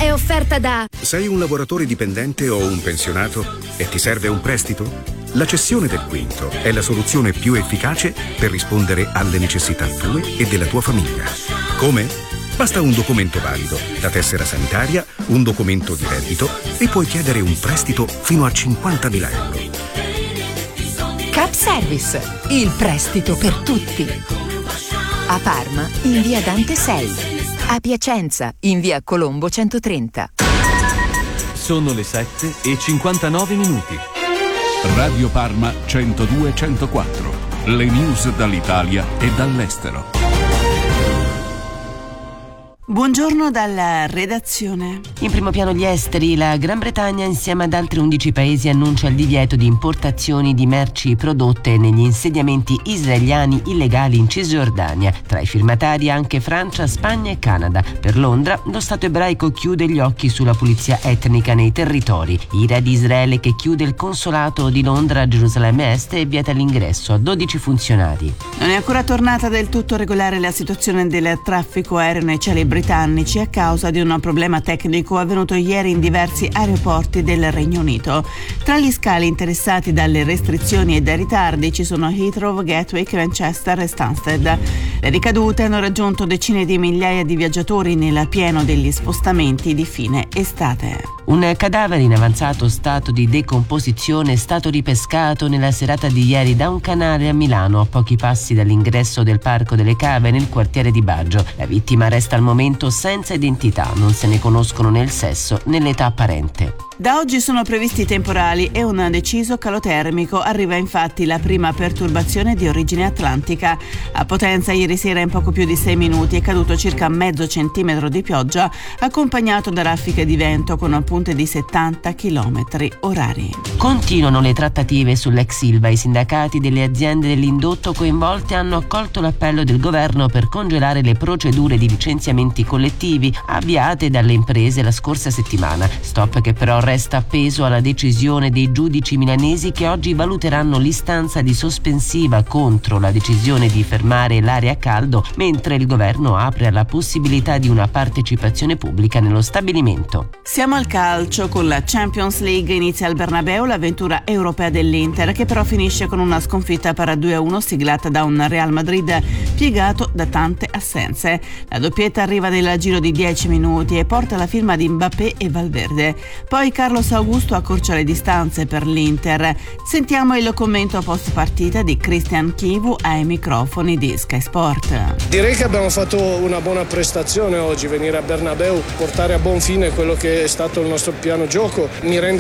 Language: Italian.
è offerta da... Sei un lavoratore dipendente o un pensionato e ti serve un prestito? La cessione del quinto è la soluzione più efficace per rispondere alle necessità tue e della tua famiglia. Come? Basta un documento valido, la tessera sanitaria, un documento di reddito e puoi chiedere un prestito fino a 50.000 euro. Cap Service, il prestito per tutti. A Parma, in via Dante 6. A Piacenza, in via Colombo 130. Sono le 7:59. Radio Parma 102-104. Le news dall'Italia e dall'estero. Buongiorno dalla redazione. In primo piano gli esteri. La Gran Bretagna insieme ad altri 11 paesi annuncia il divieto di importazioni di merci prodotte negli insediamenti israeliani illegali in Cisgiordania. Tra i firmatari anche Francia, Spagna e Canada. Per Londra lo Stato ebraico chiude gli occhi sulla pulizia etnica nei territori. Ira di Israele che chiude il consolato di Londra a Gerusalemme Est e vieta l'ingresso a 12 funzionari. Non è ancora tornata del tutto regolare la situazione del traffico aereo nei cieli britannici a causa di un problema tecnico avvenuto ieri in diversi aeroporti del Regno Unito. Tra gli scali interessati dalle restrizioni e dai ritardi ci sono Heathrow, Gatwick, Manchester e Stansted. Le ricadute hanno raggiunto decine di migliaia di viaggiatori nel pieno degli spostamenti di fine estate. Un cadavere in avanzato stato di decomposizione è stato ripescato nella serata di ieri da un canale a Milano, a pochi passi dall'ingresso del Parco delle Cave nel quartiere di Baggio. La vittima resta al momento senza identità, non se ne conoscono né il sesso né l'età apparente. Da oggi sono previsti temporali e un deciso calo termico. Arriva infatti la prima perturbazione di origine atlantica. A Potenza ieri sera in poco più di 6 minuti è caduto circa mezzo centimetro di pioggia, accompagnato da raffiche di vento con punte di 70 km/h. Continuano le trattative sull'ex Ilva. I sindacati delle aziende dell'indotto coinvolte hanno accolto l'appello del governo per congelare le procedure di licenziamenti collettivi avviate dalle imprese la scorsa settimana. Stop che però resta appeso alla decisione dei giudici milanesi che oggi valuteranno l'istanza di sospensiva contro la decisione di fermare l'area a caldo, mentre il governo apre alla possibilità di una partecipazione pubblica nello stabilimento. Siamo al calcio. Con la Champions League inizia al Bernabeu l'avventura europea dell'Inter, che però finisce con una sconfitta per 2-1 siglata da un Real Madrid piegato da tante assenze. La doppietta arriva nel giro di 10 minuti e porta la firma di Mbappé e Valverde. Poi Carlos Augusto accorcia le distanze per l'Inter. Sentiamo il commento post partita di Christian Chivu ai microfoni di Sky Sport. Direi che abbiamo fatto una buona prestazione oggi, venire a Bernabeu, portare a buon fine quello che è stato il nostro piano gioco. Mi rende